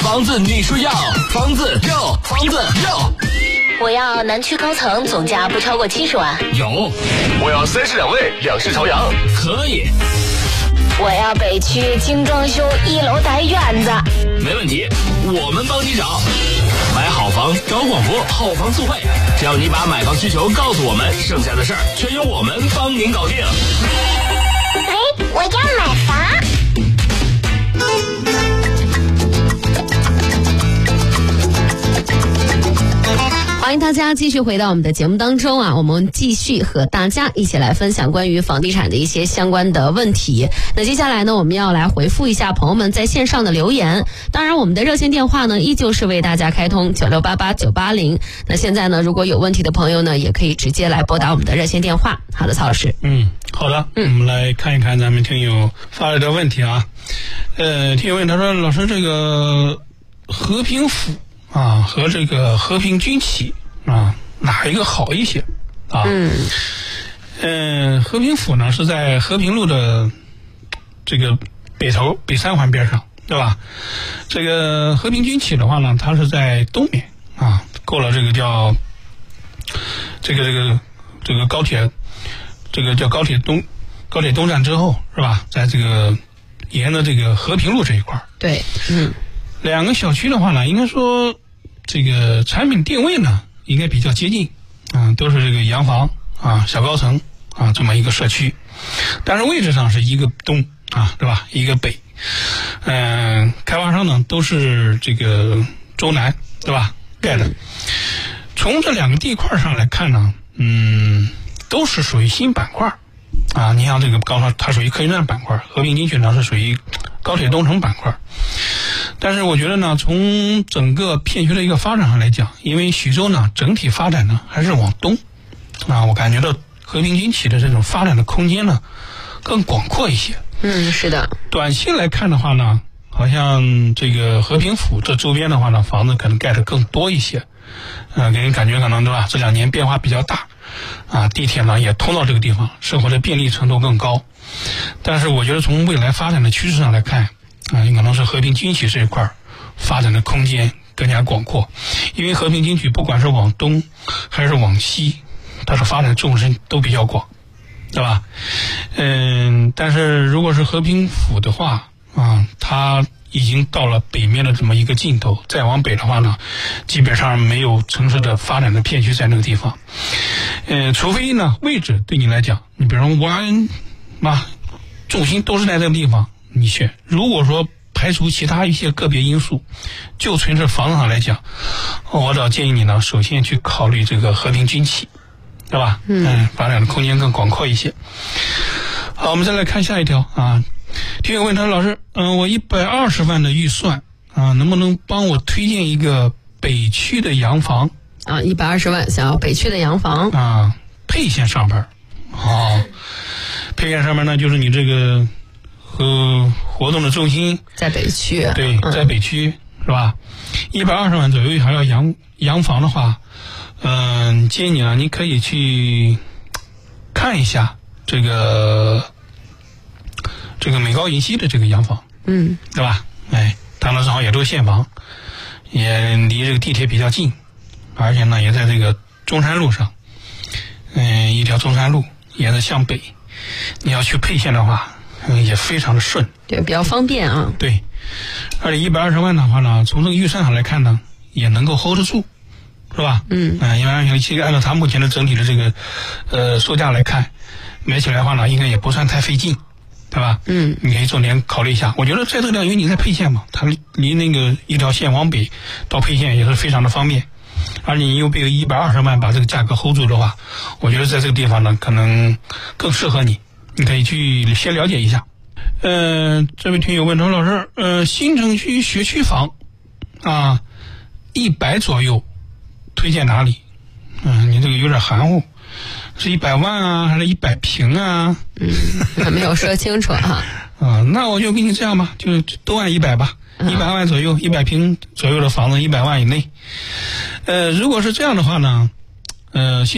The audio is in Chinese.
房子你说要，房子要，房子要。 我要南区高层，总价不超过70万。 有。 我要32位两室朝阳。 可以。 我要北区精装修，1楼带院子。 没问题，我们帮你找。买好房找广播，好房速配，只要你把买房需求告诉我们，剩下的事儿全由我们帮您搞定。 喂，我要买房。 欢迎大家继续回到我们的节目当中啊，我们继续和大家一起来分享关于房地产的一些相关的问题。那接下来呢，我们要来回复一下朋友们在线上的留言。当然我们的热线电话呢依旧是为大家开通9688-980。那现在呢，如果有问题的朋友呢，也可以直接来拨打我们的热线电话。好的，曹老师。 好的，我们来看一看咱们听友发来的问题啊。听友问他说，老师，这个和平府啊和这个和平军旗啊，哪一个好一些啊？和平府呢是在和平路的这个北头北三环边上，对吧？这个和平军旗的话呢，它是在东面啊，过了这个叫这个高铁，这个叫高铁东站之后，是吧？在这个沿着这个和平路这一块。 对， 两个小区的话呢，应该说这个产品定位呢应该比较接近啊，都是这个洋房啊、小高层啊这么一个社区，但是位置上是一个东啊，对吧？一个北，开发商呢都是这个周南，对吧？盖的。从这两个地块上来看呢，都是属于新板块啊。你像这个刚才它属于客运站板块，和平军区呢是属于高铁东城板块。但是我觉得呢，从整个片区的一个发展上来讲，因为徐州呢整体发展呢还是往东啊，我感觉到和平军旗的这种发展的空间呢更广阔一些。 是的。 短期来看的话呢，好像这个和平府这周边的话呢，房子可能盖得更多一些，给人感觉可能，对吧？这2年变化比较大啊，地铁呢也通到这个地方，生活的便利程度更高。但是我觉得从未来发展的趋势上来看啊，有可能是和平军区这一块发展的空间更加广阔，因为和平军区不管是往东还是往西，它的发展纵深都比较广，对吧？但是如果是和平府的话啊，它已经到了北面的这么一个尽头，再往北的话呢，基本上没有城市的发展的片区在那个地方。除非呢位置对你来讲，你比如说湾啊，重心都是在这个地方，你选。如果说排除其他一些个别因素，就纯是房子上来讲，我倒建议你呢，首先去考虑这个和平军旗，对吧？发展的空间更广阔一些。好，我们再来看下一条啊。听友问他，老师，我120万的预算啊，能不能帮我推荐一个北区的洋房啊？120万想要北区的洋房啊，沛县上边。沛县上面呢，就是你这个活动的中心在北区， 对，在北区是吧？120万左右还要洋房的话，建议你呢，你可以去看一下这个美高云溪的这个洋房，对吧？它呢正好也都是现房，也离这个地铁比较近，而且呢也在这个中山路上，一条中山路沿着向北，你要去沛县的话，也非常的顺， 对，比较方便啊。 对，而且120万的话呢，从这个预算上来看呢，也能够 hold 得住，是吧？因为其实按照它目前的整体的这个售价来看，买起来的话呢，应该也不算太费劲，对吧？你可以重点考虑一下。我觉得在这个地方，因为你在沛县嘛，它离那个一条线往北到沛县也是非常的方便，而且你又被120万把这个价格 hold 住的话，我觉得在这个地方呢，可能更适合你，你可以去先了解一下。这位听友问陈老师，新城区学区房啊，100左右，推荐哪里？你这个有点含糊。是100万啊，还是100平啊？ 还没有说清楚哈。 那我就给你这样吧，就都按100吧，100万左右，100平左右的房子，100万以内。如果是这样的话呢，